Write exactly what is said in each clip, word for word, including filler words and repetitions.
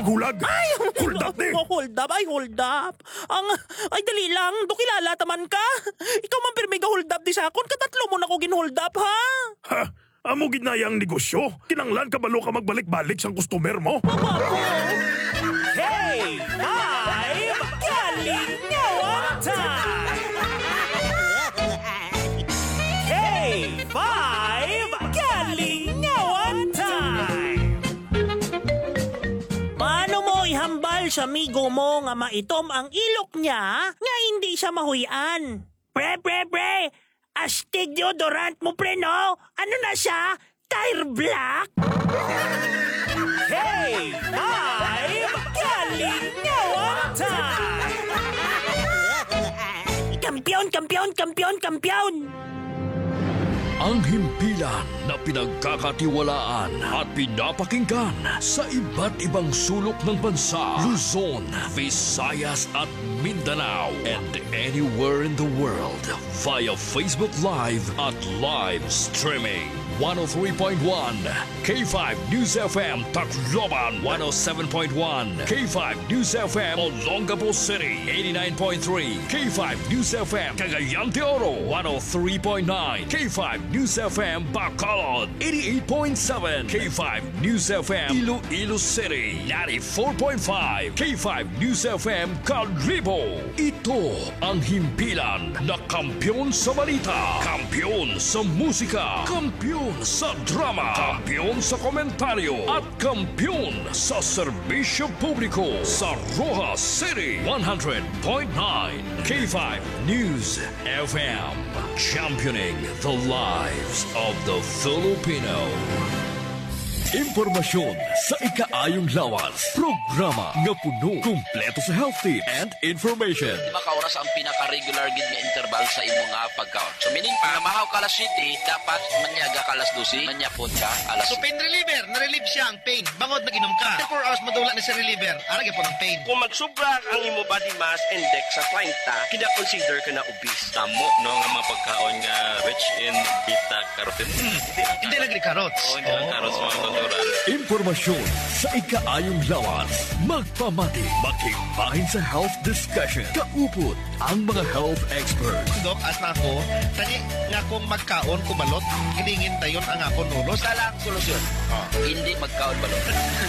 gulag. Ay, Hold up, ni. Oh, hold up, ay hold up. Ang, ay dali lang, do kilala taman ka. Ikaw man pirmi hold up di sakon, katatlo mo na ko gin-hold up, ha? Ha? Amo ginayang negosyo. Kinanglan kabalo ka magbalik-balik sang customer mo. Hey, ay, kalingawan time! Hey, five, kalingawan time! Paano mo ihambal sa amigo mo nga maitom ang ilok niya nga hindi siya mahuyan? Pre, pre, pre! Astig deodorant mo, pre, no? Ano na siya? Tire black? Hey, five, kalingawan time! Kampiyon, kampiyon, kampiyon, kampiyon! Ang himpilan na pinagkakatiwalaan at pinapakinggan sa iba't ibang sulok ng bansa, Luzon, Visayas at Mindanao, and anywhere in the world via Facebook Live at live streaming. one oh three point one K five News F M Tacloban, one oh seven point one K five News F M Olongapo City, eighty-nine point three K five News F M Cagayan de Oro, one oh three point nine K five News F M Bacolod, eighty-eight point seven K five News F M Iloilo City, ninety-four point five K five News F M Calribo. Ito ang himpilan na kampiyon sa balita, kampiyon sa musika, kampiyon sa drama, kampiyon sa komentaryo, at kampiyon sa serbisyo publiko sa Rojas City, one hundred point nine K five News F M, championing the lives of the Filipino. Impormasyon sa ikaayong lawas. Programa nga puno, kumpleto sa health tips and information. Di ba kauras ang pinaka-regular gid nga interval sa imo nga pagkaon? So meaning pa, mahaw ka alas siyete, dapat manyaga ka alas dose, manyapon ka alas So pain reliever, na-relieve siya ang pain. Bangod nag-inom ka. twenty-four hours madula na sa reliever. Aragay po ng pain. Kung magsubra ang imo body mass index sa thirty, kina-consider ka na obese. Tamo, no, nga mga pagkaon nga rich in beta-carotene. Hmm. Hindi lagi carrots. Oo, hindi lang carrots, mga kultural. Impormasyon sa ikaayong lawas. Magpamati, makibahin sa health discussion. Kaupot ang mga health experts. Dok, as na ako, tani nga kung magkaon, kumalot, hilingin tayon ang ako nulos. Dala ang solusyon. Oh. Hindi magkaon balot.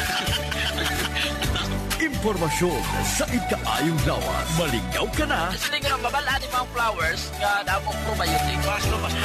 Impormasyon sa ikaayong lawas. Maligaw ka na. Kasi nga ang babalaan ng mga flowers nga damong probiotic. Baslo, baslo.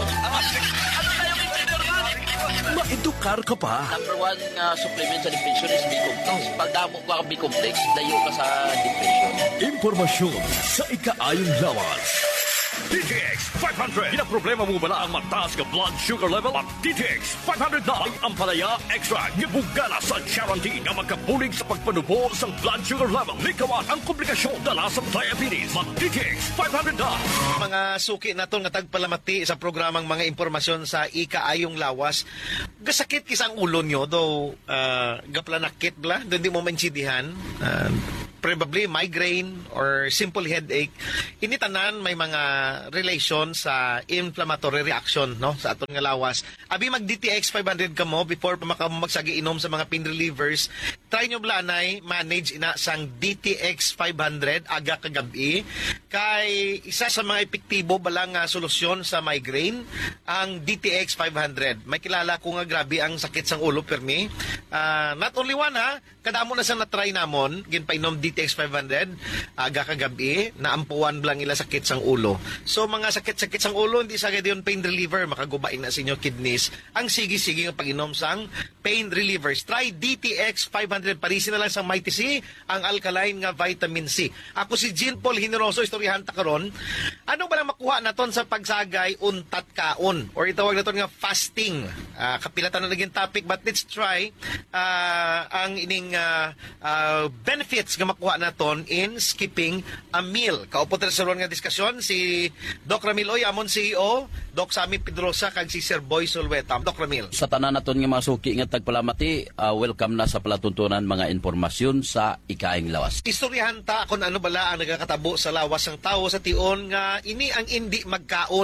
Ano tayo consider nga? Maedukar ka pa. Number one nga supplement sa depression is B-complex. Pag damo ka ang B-complex, dayo ka sa depression. Impormasyon sa ikaayong lawas. D T X five hundred. Kinaproblema mo bala ang mataas ka blood sugar level? Ang D T X five hundred na ang ampalaya extra gibugala sa guarantee nga magkabulig sa pagpanubo sa blood sugar level. Likawat ang komplikasyon dala sa diabetes. Mag D T X five hundred na. Mga suki naton nga tagpalamati sa programang mga impormasyon sa ikaayong lawas. Gasakit kisang ulo nyo, though uh, gaplanakit bla, doon di mo maintindihan. Uh, probably migraine or simple headache. Initanan may mga relation sa inflammatory reaction no sa aton nga lawas. Abi mag D T X five hundred ka mo before pa maka magsagi inom sa mga pain relievers. Try nyo blanay manage ina sang D T X five hundred aga kagabi kay isa sa mga epektibo balang nga solusyon sa migraine ang D T X five hundred. May kilala ko nga grabe ang sakit sang ulo permi. Uh, not only one ha, kadamo na sa na-try namon ginpainom D T X five hundred aga kagabi naampuan lang ila sakit sang ulo. So mga sakit-sakit sang ulo hindi sa gayud pain reliever makagubain na sa inyo kidneys. Ang sige-sige nga pag-inom sang pain relievers. Try D T X five hundred parisin na lang sang Mighty C ang alkaline nga vitamin C. Ako si Jean Paul Generoso istoryahan ta karon. Ano ba na makuha naton sa pagsagay untat kaon or itawag naton nga fasting. Uh, kapilatan na naging topic but let's try uh, ang ining uh, uh, benefits nga makuha naton in skipping a meal. Kaupo sa ron nga diskusyon si Doc Ramil Oy, amon C E O, Doc Sammy Pedrosa kag si Sir Boy Solweta. Doc Ramil. Sa tanan naton nga mga suki nga tagpalamati, uh, welcome na sa palatuntunan mga impormasyon sa ikaing lawas. Istoryahan ta kung ano bala ang nagakatabo sa lawas ng tao sa tion nga ini ang hindi magkaon.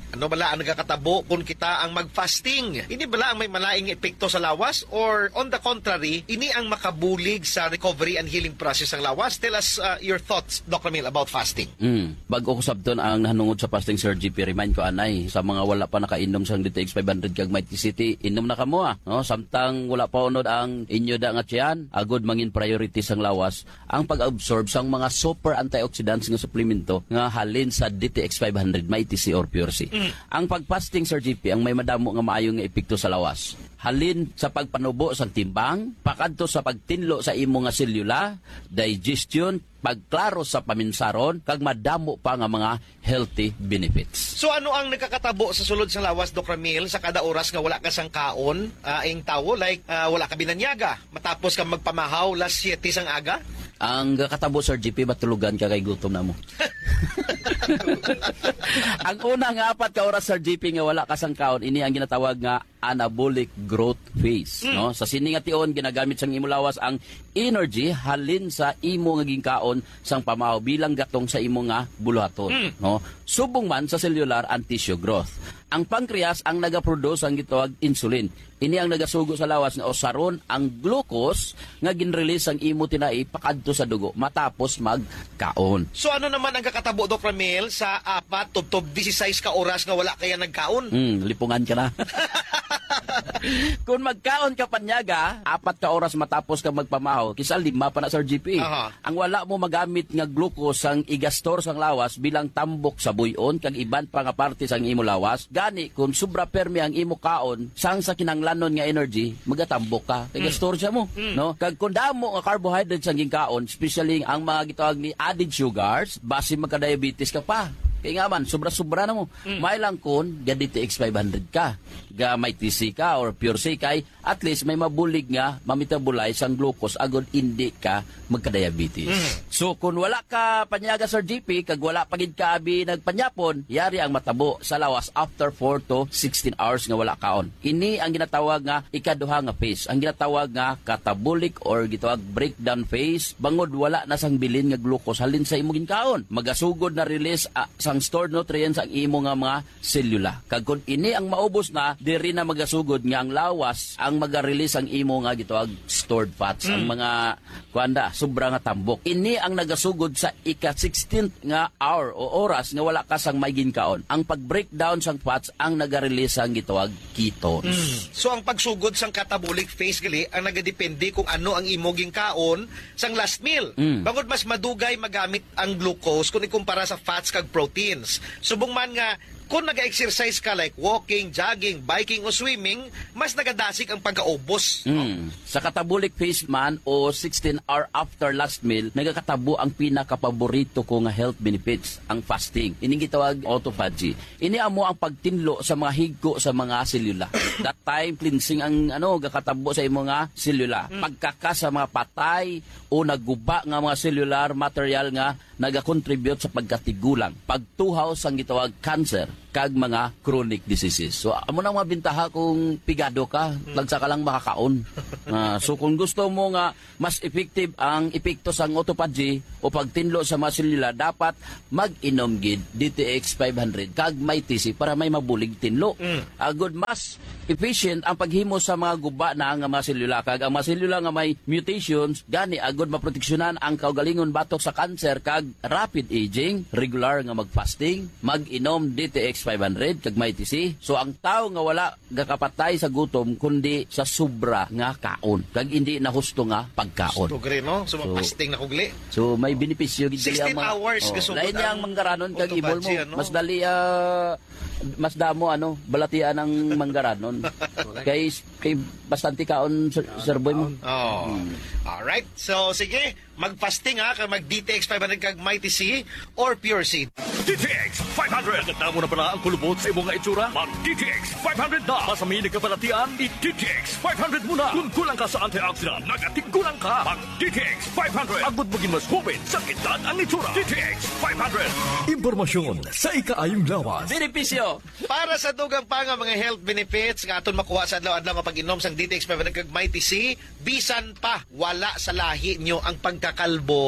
Ano bala ang nagakatabo kung kita ang mag-fasting? Ini bala ang may malaing epekto sa lawas? Or on the contrary, ini ang makabulig sa recovery and healing process ng lawas? Tell us uh, your thoughts, Doctor Mil, about fasting. Mm. Bago ko sabton ang nanungod sa fasting, Sir G P, remind ko anay, sa mga wala pa nakainom sa D T X five hundred kag Mighty City, inom na kamo ah. No? Samtang wala pa unod ang inyo da nga tiyan, agod mangin priority sang lawas, ang pag-absorb sang mga super antioxidants nga suplemento nga halin sa D T X five hundred, Mighty C or Pure C. Mm. Ang pag-fasting, Sir G P, ang may madamo nga maayo nga epekto sa lawas. Halin sa pagpanubo sa timbang, pakadto sa pagtinlo sa imo nga selula, digestion, pagklaro sa paminsaron, kag madamo pa nga mga healthy benefits. So ano ang nakakatabo sa sulod sa lawas, Doctor Mil, sa kada oras nga wala ka sang kaon, uh, ing tawo, like uh, wala ka binanyaga, matapos ka magpamahaw las siyete sang aga? Ang kakatabo, Sir G P, matulugan ka kay gutom na mo. Ang una nga apat ka oras, Sir G P, nga wala ka sang kaon, ini ang ginatawag nga anabolic growth phase. Mm. No? Sa sini nga tion, ginagamit sang imo lawas ang energy halin sa imo nga ginkaon sang pamahaw bilang gatong sa imo nga buluhaton. Mm. No? Subong man sa cellular and tissue growth. Ang pancreas ang nagaproduce ang gitawag insulin. Ini ang nagasugo sa lawas nga osaron ang glucose nga ginrelease ang imo tinai pakadto sa dugo matapos magkaon. So ano naman ang kakatabo, Doctor Mil, sa apat tubtob disisays ka oras nga wala kaya nagkaon? Hmm, lipungan ka na. Kung magkaon ka panyaga, apat ka oras matapos ka magpamahaw, kisa lima pa na, Sir G P. Aha. Ang wala mo magamit nga glucose ang igastor sang lawas bilang tambok sa buyon kag iban pa nga parte sang imo lawas, gani kung sobra permi ang imo kaon sang sa kinanglanon nga energy, magatambok ka kay gastor siya mo, mm. no? Kag kung damo nga carbohydrates ang ginkaon, especially ang mga gitawag ni added sugars, base magka-diabetes ka pa. Kaya nga man, sobra-sobra na mo. Mm. May lang kun, ga D T X five hundred ka, ga Mighty C ka or Pure C kay, at least may mabulig nga, mamitabolize ang glucose, agad hindi ka magka-diabetes. Mm. So, kung wala ka panyaga, Sir G P, kag wala pagid ka abi nagpanyapon, yari ang matabo sa lawas after four to sixteen hours nga wala kaon. Ini ang ginatawag nga ikaduha nga phase. Ang ginatawag nga catabolic or gitawag breakdown phase, bangod wala na sang bilin nga glucose halin sa imo ginkaon. Magasugod na release uh, sang stored nutrients ang imo nga mga selula. Kag kun ini ang maubos na, diri na magasugod nga ang lawas ang maga-release ang imo nga gitawag stored fats, mm. ang mga kuanda sobra nga tambok. Ini ang nagasugod sa ika-sixteenth nga hour o oras nga wala ka sang may ginkaon. Ang pag-breakdown sang fats ang naga-release ang gitawag ketones. Mm. So ang pagsugod sang catabolic phase gali ang nagadepende kung ano ang imo ginkaon sang last meal. Mm. Bangod mas madugay magamit ang glucose kung ikumpara sa fats kag proteins. Subong man nga kung nag-exercise ka like walking, jogging, biking o swimming, mas nagadasik ang pagkaubos. Mm. Sa catabolic phase man o sixteen hour after last meal, nagakatabo ang pinakapaborito ko nga health benefits, ang fasting. Ini gitawag autophagy. Ini amo ang pagtinlo sa mga higko sa mga selula. That time cleansing ang ano gakatabo sa imo nga selula. Mm. Pagkaka sa mga patay o naguba nga mga cellular material nga nagakontribute sa pagkatigulang, pagtuhaw sang gitawag cancer kag mga chronic diseases. So amo nang mabintaha kung pigado ka, lagsa ka lang makakaon. Uh, so kung gusto mo nga mas effective ang epekto sang autophagy o pagtinlo sa mga selula, dapat mag-inom gid D T X five hundred kag Mighty C para may mabulig tinlo. Mm. Agud mas efficient ang paghimo sa mga guba na nga mga selula, kag ang mga selula nga may mutations gani agud maproteksyonan ang kaugalingon batok sa cancer kag rapid aging. Regular nga mag-fasting, mag-inom D T X five hundred kag Mighty C. So ang tao nga wala gakapatay sa gutom kundi sa sobra nga kaon kag hindi na husto nga pagkaon. Gusto gri no? So, So, fasting na kugli. So may benepisyo gid sixteen hours gasugod lain niya ang manggaranon kag ibol mo. autophagy, ano? Mas dali ah, mas damo ano balatian ang manggaranon. kay kay bastante kaon Sir, Sir Boy mo. Oh. Alright. So, sige. Mag-fasting ha. Kag mag-D T X five hundred kag Mighty C or Pure C. D T X five hundred. Ganda mo na pala ang kulubot sa imong nga itsura? Mag-D T X five hundred na. Masaminig ka palatian, i-D T X five hundred muna. Kung kulang ka sa antioxidant, nagatigulang ka. Mag-D T X five hundred. Agad maging mas hubin sa kitad ang itsura. D T X five hundred. Impormasyon sa ikaayong lawas. Benepisyo. Para sa dugang pa nga mga health benefits nga aton makuha sa adlaw-adlaw nga pag-inom sang D T X five hundred kag Mighty C, bisan pa wala sa lahi nyo ang pagkakalbo,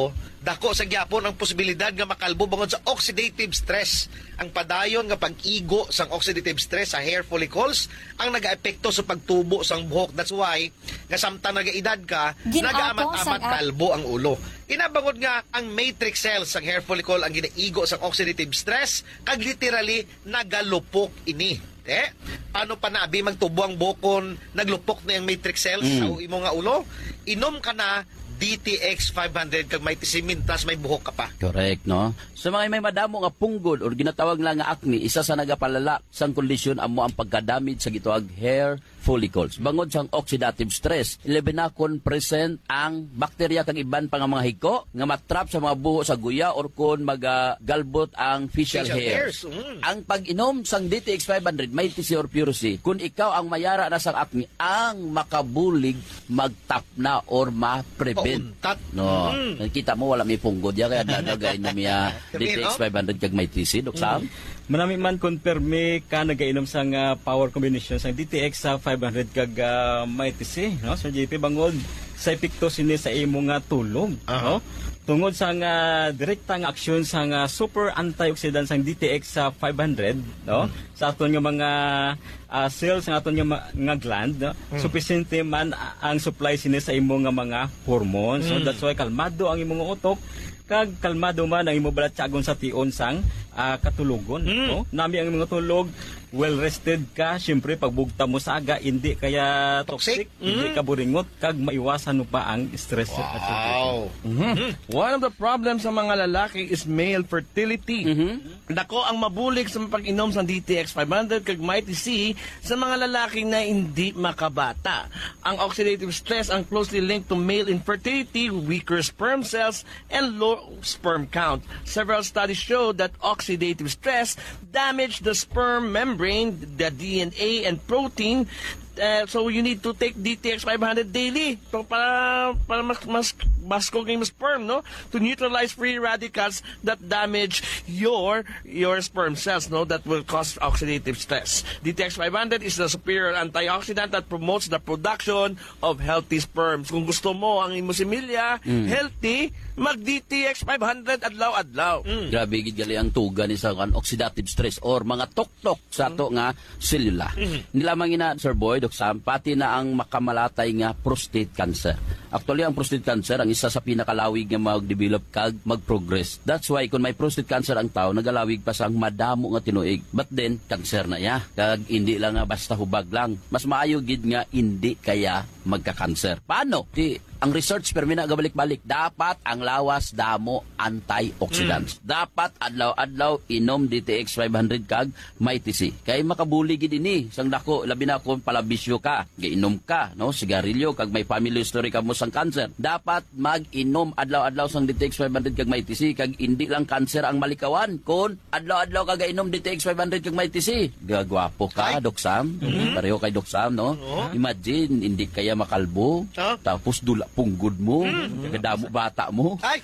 Dako sa gyapon ang posibilidad nga makalbo bangod sa oxidative stress. Ang padayon nga pag-igo sang oxidative stress sa hair follicles ang nagaepekto sa pagtubo sang buhok. That's why nga samtang nagaedad ka, Ginato nagaamat-amat sang- kalbo ang ulo. Inabangod nga ang matrix cells sang hair follicle ang ginaigo sang oxidative stress kag literally nagalupok ini. Eh, paano pa na abi magtubo ang bukon, naglupok na yung matrix cells sa imo nga ulo? Inom ka na D T X five hundred kag may tisimintas may buhok ka pa. Correct, no? Sa mga may madamo nga punggol or ginatawag lang nga acne, isa sa nagapalala sang kondisyon amo ang pagka-damage sa gituag hair follicles. Bangod sang oxidative stress, eleven na kon present ang bakterya kag iban pa nga mga hiko nga matrap sa mga buho sa guya or kon magagalbot ang facial, Facial hairs. hairs, mm. Ang pag-inom sang D T X five hundred, may T C or Puracy, kung ikaw ang mayara na sang acne, ang makabulig magtap na or ma-prevent. Pauntat. No. Mm. Kita mo wala may punggod ya kaya dadagay na miya D T X five hundred kag may T C, Dok Sam. Manami man konperme ka nagainom sang uh, power combination sang D T X sa five hundred kag uh, may T C, no? So J P bangod sa epekto sini sa imo nga tulog, Aha. no? Tungod sa nga direkta nga aksyon sa nga super antioxidant sang D T X sa five hundred, no? Sa aton nga mga uh, cells sa aton nga, ma- nga gland, no? Sufficiente man a- ang supply sini sa imo nga mga hormones. So that's why kalmado ang imong utok kag kalmado man ang imo balatsagon sa tion sang ah, katulugon, no? Nami ang mga tulog, well rested ka, syempre pagbugta mo sa aga hindi kaya toxic, Toxic? hindi ka buringot kag maiwasan mo pa ang stress at Wow. One of the problems sa mga lalaki is male fertility. Dako ang mabulig sa pag-inom sa D T X five hundred kag may T C sa mga lalaki na hindi makabata. Ang oxidative stress ang closely linked to male infertility, weaker sperm cells, and low sperm count. Several studies show that oxidative stress damage the sperm membrane, the D N A, and protein. Uh, so you need to take D T X five hundred daily so para para mas mas basko kay sperm, no, to neutralize free radicals that damage your your sperm cells, no, that will cause oxidative stress. D T X five hundred is the superior antioxidant that promotes the production of healthy sperms. Kung gusto mo ang imo similya healthy, mag D T X five hundred adlaw-adlaw. Grabe gid gali ang tuga ni sa kan oxidative stress or mga tuktok sa to nga selula. Nilamang ina Sir Boy, Dok Sam, pati na ang makamalatay nga prostate cancer. Actually, ang prostate cancer ang isa sa pinakalawig nga mag-develop kag mag-progress. That's why kung may prostate cancer ang tao, nagalawig pa sang madamo nga tinuig. But then, cancer na ya. Kag hindi lang nga basta hubag lang. Mas maayo gid nga hindi kaya magka-cancer. Paano? Di, ang research permi na gabalik-balik, dapat ang lawas damo antioxidants. Dapat adlaw-adlaw inom D T X five hundred kag may T C. Kay makabuli gid ini sang dako labi na kung palabisyo ka, giinom ka, no, sigarilyo kag may family history ka mo sang cancer. Dapat mag-inom adlaw-adlaw sang D T X five hundred kag may T C kag hindi lang cancer ang malikawan kun adlaw-adlaw ka gainom D T X five hundred kag may T C. Gagwapo ka, Dok Sam. Pareho kay Dok Sam, no? Imagine hindi kaya makalbo, Huh? tapos dula punggod mo, kadamo bata mo. Ay.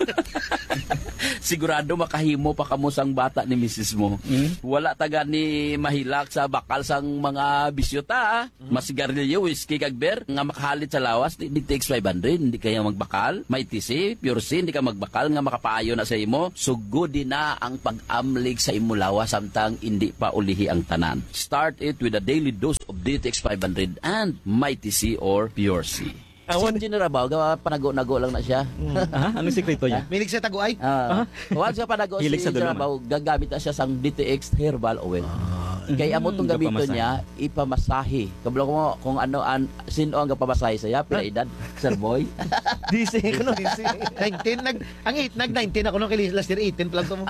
Sigurado makahimo pa kamo sang bata ni misis mo. Wala taga ni mahilak sa bakal sang mga bisyota. Masigarilyo, whiskey kag beer nga makahalit sa lawas di D T X five hundred, hindi kaya magbakal. May T C, Puracy, hindi ka magbakal nga makapaayo na sa imo. Sugod din na ang pag-amlig sa imo lawas samtang hindi pa ulihi ang tanan. Start it with a daily dose of D T X five hundred and may T C or Puracy. Awan- Si General Baw, panago-nago lang na siya. Ah, anong sekreto niya? Milig sa taguay. Ah, once ka panago si Hilig sa General dulungan. Baw, gagamit na siya sang D T X herbal oil. Kaya amo tong gamito Gapamasahe. niya, ipamasahe. Kabalo ko mo kung ano an sino ang gapamasahe saya, pila edad, Sir Boy. D C ko no. nineteen nag ang eight nag nineteen ako nung kay last year eighteen pa lang to mo.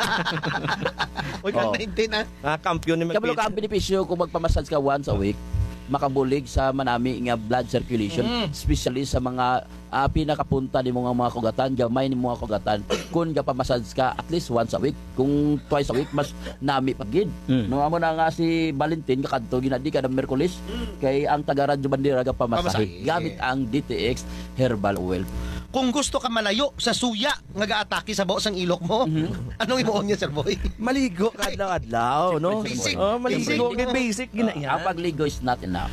Oy, kang Oh. nineteen ah. Ah, kampiyon ni Kabalo ka ang benepisyo kung magpamassage ka once a week, makabulig sa manami nga blood circulation, especially sa mga ah, pinakapunta ni mga mga kugatan, gamay ni mga kugatan. Kung gapamassage ka at least once a week, kung twice a week mas nami pagid. Mm. No amo na nga si Valentin kakadto ginadi ka ng Merkulis kay ang taga Radyo Bandera gapamasahe Pamasahe. gamit ang D T X herbal oil. kung gusto ka malayo sa suya nga gaatake sa baos ang ilok mo, anong imuon niya, Sir Boy? Maligo ka adlaw-adlaw, no? Basic. Oh, maligo kay basic gina yan. Ang pagligo is not enough.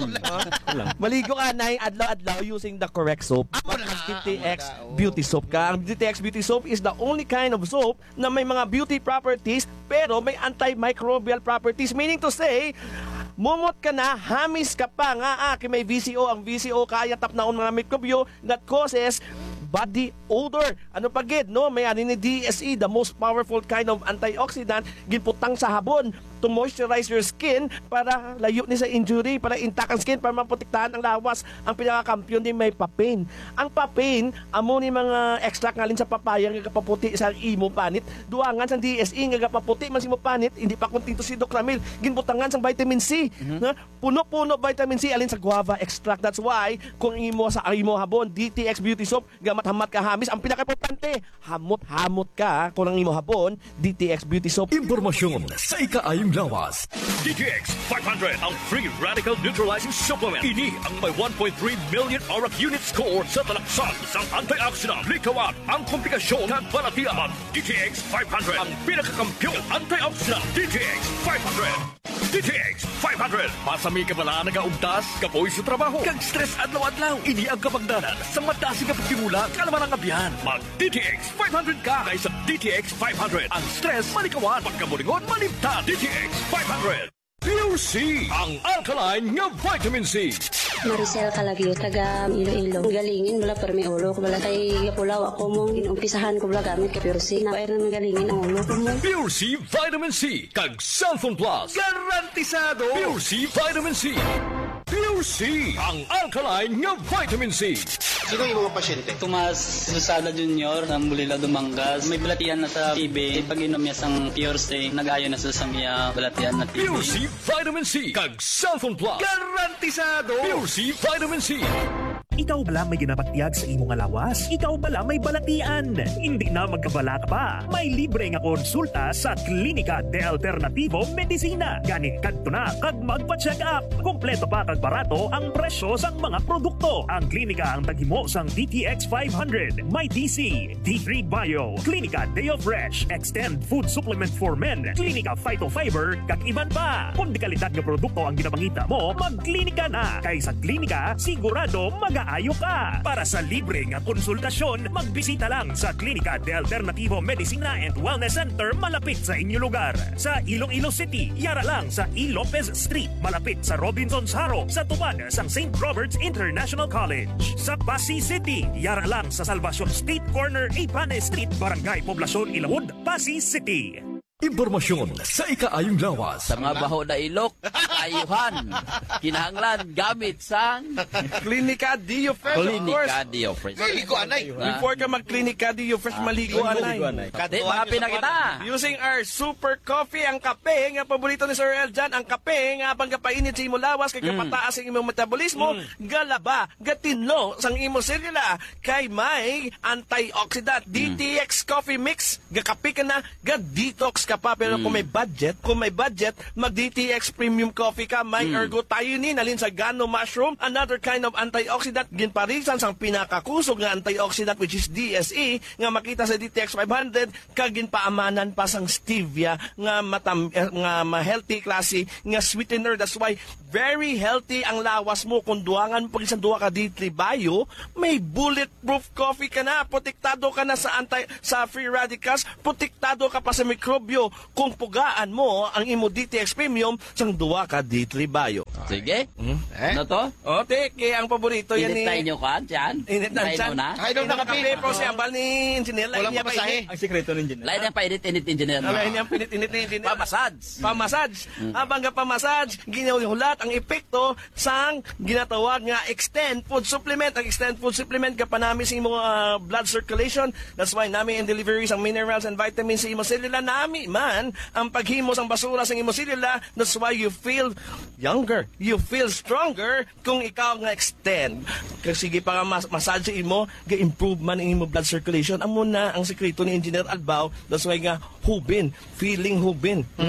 Maligo ka na adlaw-adlaw using the correct soap. Ang D T X Beauty Soap ka. Ang D T X Beauty Soap is the only kind of soap na may mga beauty properties pero may antimicrobial properties. Meaning to say, mumot ka na, hamis ka pa nga, ah, may V C O. Ang V C O kaya tap naon mga mikrobyo that causes body odor. Ano pa gid, no? May ani ni D S E, the most powerful kind of antioxidant, ginputang sa habon to moisturize your skin para layo ni sa injury, para intact ang skin, para maprotektahan ang lawas. Ang pinakakampiyon din may papain. Ang papain, amo ni mga extract ngalin sa papaya nga kapaputi sa imo panit. Duangan sa D S E nga kapaputi man si mo panit, hindi pa kuntito si Doc Ramil. Ginbutangan sa vitamin C. Mm-hmm. Na, puno-puno vitamin C alin sa guava extract. That's why kung imo sa imo habon, D T X Beauty Soap, gamat-hamat ka hamis, ang pinaka-importante, hamot-hamot ka kung ang imo habon, D T X Beauty Soap. Impormasyon sa ikaayong lawas. D T X five hundred, ang free radical neutralizing supplement. Ini ang may one point three million auric unit score sa talaksan sa antioxidant. Likawan ang komplikasyon ng balatian. D T X five hundred, ang pinakakampiyon antioxidant. D T X five hundred. D T X five hundred. Pasami ka pala nagaugtas, kapoy sa trabaho, kag stress adlaw-adlaw. Ini ang kapagdanan sa mataas nga pagtimula, kalaman ang abyan. Mag D T X five hundred ka kay sa D T X five hundred. Ang stress malikawan, pagkamulingon malimtan. D T X five hundred. Pure C, ang alkaline nga vitamin C. Maricel Calagio, taga Iloilo. Galingin, wala pero may ulo ko. Wala kay Pulaw ako mo. Inumpisahan ko wala gamit kay Pure C. Napair na galingin ang ulo ko mo. Pure C Vitamin C, kag Cellphone Plus. Garantisado! Pure C Vitamin C. Pure C, ang alkaline nga vitamin C. Sino yung mga pasyente? Tomas Susada Junior ng Bulila Dumangas. May balatian na sa T B. Pag-inom niya sang Pure C, nag-ayo na sa samia balatian na T B. Pure C Vitamin C, kag Cellphone Plus. Garantisado! Pure C Vitamin C. Ikaw bala may ginapatiyag sa imong lawas? Ikaw bala may balatian? Hindi na magkabala ka pa. May libre nga konsulta sa Klinika de Alternativo Medicina. Gani kadto na kag magpa-check up. Kompleto pa kag barato ang presyo sang mga produkto. Ang klinika ang taghimo sang D T X five hundred, may D C, D three Bio, Klinika Deo Fresh, Extend Food Supplement for Men, Klinika Phytofiber, kag iban pa. Kung di kalidad nga produkto ang ginapangita mo, magklinika na. Kay sa klinika, sigurado mag-aayo ka. Para sa libre nga konsultasyon, magbisita lang sa Klinika de Alternativo Medicina and Wellness Center malapit sa inyo lugar. Sa Iloilo City, yara lang sa E. Lopez Street, malapit sa Robinson's Haro, sa tubad sang Saint Robert's International College. Sa Pasig City, yara lang sa Salvacion Street Corner, Ipane Street, Barangay Poblacion, Ilawod, Pasig City. Impormasyon sa ikaayong lawas. Sa mga baho na ilok, ayuhan, kinahanglan, gamit sang Klinika Dio Fresh, of course. Klinika Dio Fresh. Maligo, anay. Before ka mag-Klinika Dio Fresh, maligo, anay. Di, mahapi na kita. Using our super coffee, ang kape, nga paborito ni Sir Eljan, ang kape, nga pang kapainit sa imo lawas, kay kapataas ang imong metabolismo, galaba, gatinlo, sang imo selula, kay may antioxidant, D T X Coffee Mix, gakape ka na, ga-detox ka pa, pero mm. kung may budget, kung may budget, mag-D T X Premium Coffee ka, may mm. ergothioneine, alin sa gano mushroom, another kind of antioxidant, ginparisan sang pinakakusog nga antioxidant, which is D S E, nga makita sa D T X five hundred, kagin paamanan pa sang stevia, nga matam, nga ma-healthy klase, nga sweetener. That's why, very healthy ang lawas mo. Kung duwangan pag isang duwa ka D three Bio, may bulletproof coffee ka na, protektado ka na sa anti, sa free radicals, protektado ka pa sa mikrobyo. Kung pugaan mo ang imo D T X Premium sang duwa ka D three Bio. Sige. Hmm? Eh? Ano to? O, teke, ang paborito yan ni... Init tayo nyo ka, dyan? Init na dyan. Ay, daw na kape. Pero si ambal ni engineer, lain niya pa init. Ang sekreto ng engineer. Lain niya pa init-init engineer. Lain niya pinit-init ni engineer. Pamasage. Pamasage. Abang ka pamasage, ginahulat ang epekto sang ginatawag nga extend food supplement. Ang extend food supplement ka pa namin sa imong uh, blood circulation. That's why namin in deliveries ang minerals and vitamins sa imong selula. Nami man ang paghimo sang basura sa imong selula. That's why you feel younger. You feel stronger kung ikaw nga extend. Kasi sige pa nga mas massage imo, ga-improve man ang imong blood circulation. Amo na ang sekreto ni Engineer Albao. That's why nga hubin, feeling hubin. Mm.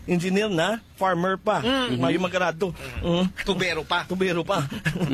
engineer na, farmer pa. Mm. May magrado. Mm. Tubero pa. Tubero pa.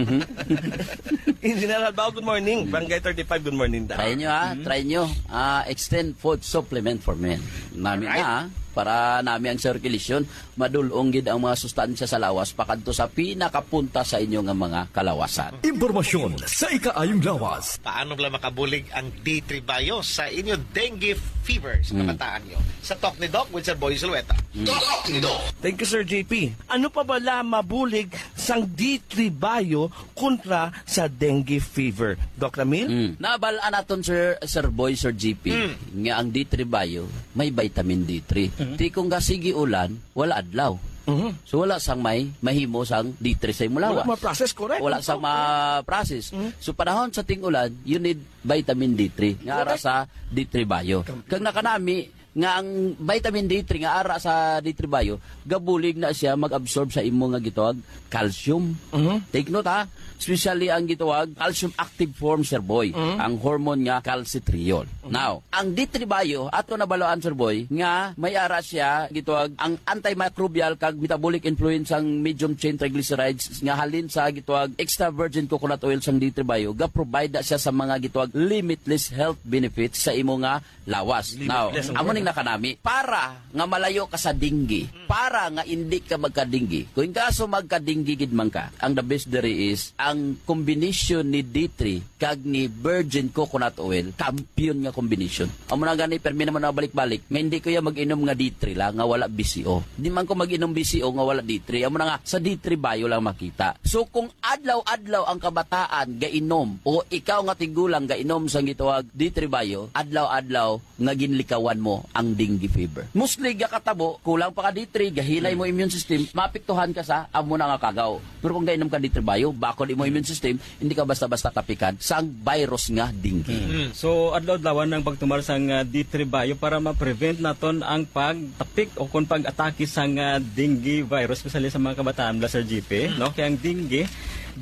Engineer Albao, good morning. Barangay thirty-five, good morning. Da. Try nyo ha, try nyo. Ah, extend food supplement for men. Namin Alright. na ha, para nami ang circulation, madulong gid ang mga sustansya sa lawas pakadto sa pinakapunta sa inyo nga mga kalawasan. Impormasyon sa ikaayong lawas. Paano bala makabulig ang D three Bio sa inyo dengue fever sa kabataan nyo? Sa Talk ni Doc with Sir Boy Zulueta. Talk ni Doc. Thank you, Sir J P. Ano pa bala mabulig sang D three Bio kontra sa dengue fever? Doc Ramil? Mm. Nabalaan naton Sir Sir Boy, Sir G P, Mm. nga ang D three Bio may vitamin D three. Di kung gasigi ulan, wala adlaw. Mhm. So wala sang may mahimo sang D three sa imong lawas. Wala ma-process, correct? Wala sang ma-process. So panahon sa ting-ulan, you need vitamin D three nga ara sa D three Bio. Kag nakanami nga ang vitamin D three nga ara sa D three Bio, gabulig na siya mag-absorb sa imo nga gitawag calcium. Mhm. Take note ha, especially ang gitawag calcium active form, Sir Boy, ang hormone nga calcitriol. Now, ang D three Bio ato nabaloan, Sir Boy, nga may ara siya gitawag ang antimicrobial kag metabolic influence ang medium chain triglycerides nga halin sa gitawag extra virgin coconut oil sang D three Bio, ga provide na siya sa mga gitawag limitless health benefits sa imo nga lawas. Now, Limitless ang amo ning nakanami para nga malayo ka sa dinggi, para nga hindi ka magkadinggi. Kung kaso magkadinggi gid man ka, ang the best there is ang combination ni D three kag ni virgin coconut oil, kampiyon nga combination. Amo na gani permi naman na balik-balik, nga hindi ko ya mag-inom nga D three lang nga wala B C O. Di man ko mag-inom B C O nga wala D three. Amo na nga sa D three Bio lang makita. So kung adlaw-adlaw ang kabataan gainom o ikaw nga tigulang gainom sang gitawag D three Bio, adlaw-adlaw nga ginlikawan mo ang dengue fever. Mostly ga katabo, kulang pa ka D three, gahinay mo immune system, mapiktuhan ka sa amo na nga kagaw. Pero kung gainom ka D three Bio, bakod imo immune system, hindi ka basta-basta tapikan sang virus nga dengue. Mm. So adlaw-adlawan ang pagtumar sang uh, D three Bio para ma-prevent naton ang pagtapik o kung pag-atake sang uh, dengue virus, especially sa mga kabataan, Sir G P, no? Kaya ang dengue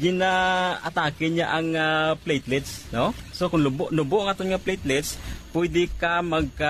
gina-atake niya ang uh, platelets, no? So kung lubo nubo ang aton nga platelets, pwede ka magka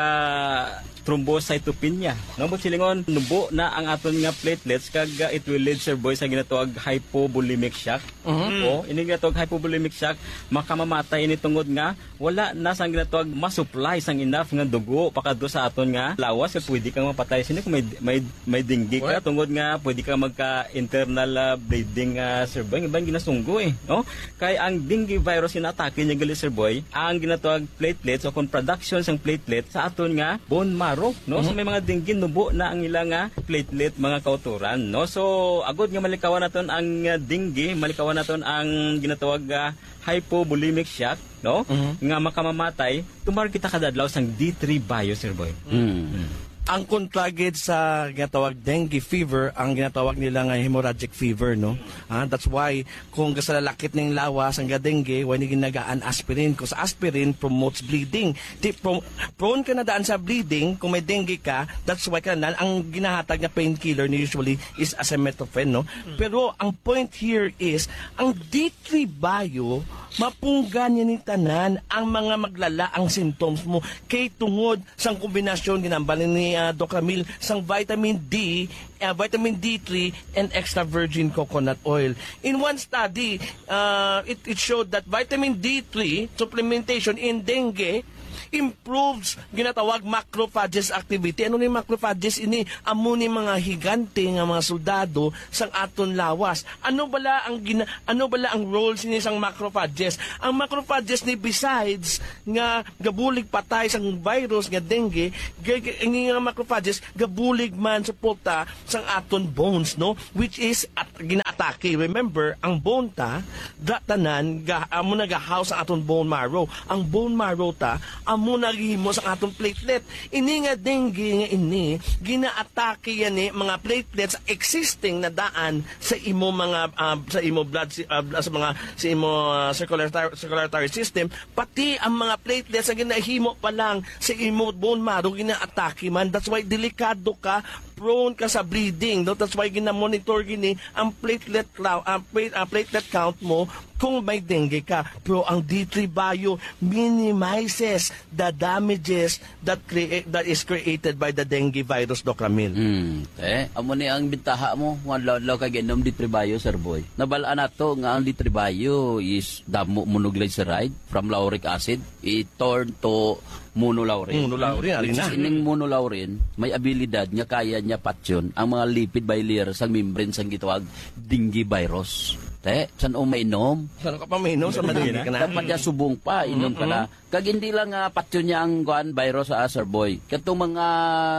thrombocytopenia. No, but silingon, nubo na ang aton nga platelets kag uh, it will lead, Sir Boy, sa ginatawag hypovolemic shock. Mhm. O, ini ginatawag hypovolemic shock, makamamatay ini tungod nga wala na sang ginatawag masupply sang enough nga dugo pakadto sa aton nga lawas kag pwede kang mapatay sini kung may may may dengue ka tungod nga pwede ka magka internal uh, bleeding, uh, Sir Boy, ibang ginasunggo eh, no? Kay ang dengue virus inatake niya gali, Sir Boy, ang ginatawag platelets o kung production sang platelet sa aton nga bone marrow, no? So may mga dengue nubo na ang ilang nga platelet mga kauturan, no? So agod nga malikawan naton ang uh, dengue, malikawan naton ang ginatawag uh, hypovolemic shock, no? Nga makamamatay, tumar kita kadadlaw sang D three Bio, Sir Boy. Mm. Ang kontragid sa ginatawag dengue fever, ang ginatawag nila nga hemorrhagic fever, no? Ah, that's why kung sa lalakit ng lawas ang dengue, why ginagaan aspirin? Kasi aspirin promotes bleeding. Di, pro, prone ka na daan sa bleeding, kung may dengue ka, that's why ka na, ang ginahatag na painkiller ni usually is acetaminophen, no? Pero ang point here is, ang D three Bio, mapunggan niya ni tanan ang mga maglala ang symptoms mo kay tungod sang kombinasyon ginambalin ni uh, Doc Ramil sang vitamin D, uh, vitamin D three and extra virgin coconut oil. In one study, uh, it, it showed that vitamin D three supplementation in dengue improves ginatawag macrophages activity. Ano ni macrophages? Ini amo ni mga higante nga mga soldado sang aton lawas. Ano bala ang gina, ano bala ang role sini sang macrophages? Ang macrophages ni besides nga gabulig patay sang virus nga dengue, ini nga macrophages gabulig man suporta sang aton bones, no? Which is at ginaatake. Remember, ang bone ta datanan ga amo nagahouse ang aton bone marrow. Ang bone marrow ta amo naghimo sa atong platelet. Ini nga dengue nga ini, ginaatake yan eh, mga platelets existing na daan sa imo mga uh, sa imo blood uh, sa mga sa imo uh, circulatory circulatory system, pati ang mga platelets na ginahimo pa lang sa imo bone marrow ginaatake man. That's why delikado ka prone ka sa bleeding. No? That's why gina-monitor gini ang platelet, clou- ang plate, ang platelet count mo kung may dengue ka. Pero ang D three Bio minimizes the damages that create that is created by the dengue virus, Doc Ramil. Hmm. Eh, amo ni ang bintaha mo, nga law kay ginom di tribayo, Sir Boy. Nabalaan nato nga ang di tribayo is damo monoglyceride from lauric acid, it turn to monolaurin. Monolaurin, ari Which na. is ining monolaurin, may abilidad nga kaya niya patyon ang mga lipid bilayer sa membrane sang gitawag dengue virus. Te, san o mainom? Saan ka pa mainom sa madali ka na? Dapat niya subong pa, inom ka na. Kag hindi lang uh, patyo niya ang kuan virus sa Sir Boy. Katong mga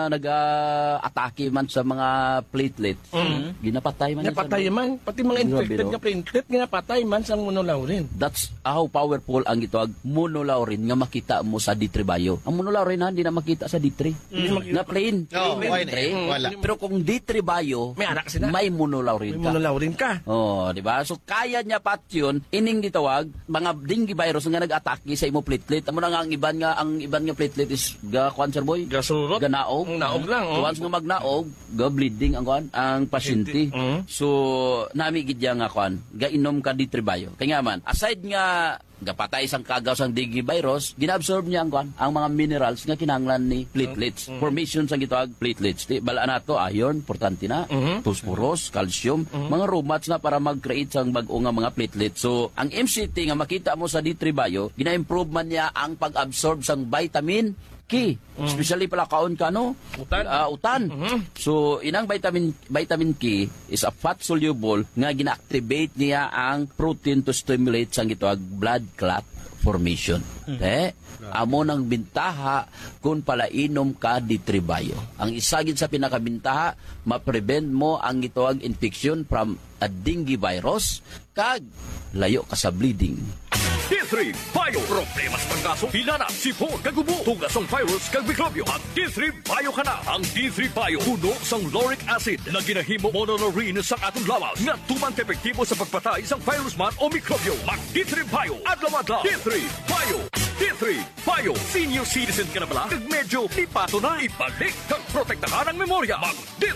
nag-atake man sa mga platelets, Mm. ginapatay man. Napatay man. Pati mga infected nga platelet, ginapatay man sa monolaurin. That's how powerful ang gitawag monolaurin nga makita mo sa D three Bio. Ang monolaurin ha, hindi na makita sa D three. Mm. Nga plain. Oh, plain why D three. na? Wala. Pero kung D three Bio, May anak sila. may monolaurin May ka. monolaurin ka. Oh, di ba? So kaya niya patyon ining gitawag mga dengue virus nga nag-atake sa imo platelet. Amo na nga ang iban nga ang iban nga platelet is ga kuan, Sir Boy. Gasurot. Ganaog. Ang naog lang, So oh. once nga magnaog, ga bleeding ang kuan ang pasyente. Mm. So nami gid ya nga kuan, ga inom ka D three Bio. Kaya nga man, aside nga gapatay sang kagaw sang dengue virus, ginabsorb niya ang kuan ang mga minerals nga kinahanglan ni platelets. Formation sang gitawag platelets. Di bala nato iron, importante na, phosphorus, calcium, mga romats na para mag-create sang bag-o nga mga platelets. So ang M C T nga makita mo sa D three Bio, gina-improve man niya ang pag-absorb sang vitamin K. Especially pala kaon ka, no? Utan. Ah, utan. So, inang vitamin vitamin K is a fat soluble nga gina-activate niya ang protein to stimulate sang gitawag blood clot formation. Eh, amo nang bintaha kung pala inom ka D three Bio. Ang isa gid sa pinakabintaha, ma-prevent mo ang gitawag infection from a dengue virus kag layo ka sa bleeding. D three Bio. Problemas panggaso, hinana, sipon, kagubo, tugas ang virus, kag mikrobyo. At D three Bio ka na. Ang D three Bio, puno sang lauric acid na ginahimo monolaurin sa atong lawas nga tumang epektibo sa pagpatay sang virus man o mikrobyo. Mag D three Bio. Adlaw-adlaw. D three Bio. D three Bio. Senior citizen ka na bala? Kag medyo ipato na ibalik kag protektahan ang memorya. Mag D